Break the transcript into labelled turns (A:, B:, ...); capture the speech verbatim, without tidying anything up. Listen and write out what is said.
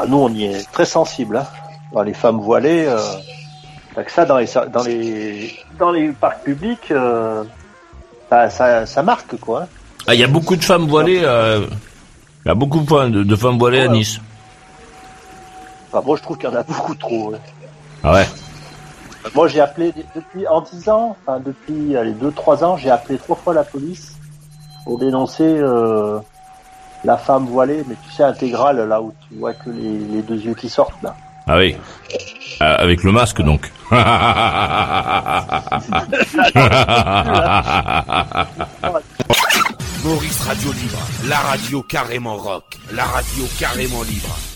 A: Ah, nous, on y est très sensible. Hein. Dans les femmes voilées, euh, t'as que ça dans les dans les dans les parcs publics, euh, ça, ça ça marque quoi. Hein.
B: Ah, il y a beaucoup de femmes voilées. Euh, il y a beaucoup de, de femmes voilées ouais. à Nice.
A: Enfin, moi, je trouve qu'il y en a beaucoup trop. Ouais.
B: Ah ouais.
A: Moi, j'ai appelé depuis en dix ans, enfin depuis les deux trois ans, j'ai appelé trois fois la police pour dénoncer euh, la femme voilée, mais tu sais intégrale là où tu vois que les, les deux yeux qui sortent là.
B: Ah oui. Euh, avec le masque donc.
C: Maurice Radio Libre, la radio carrément rock, la radio carrément libre.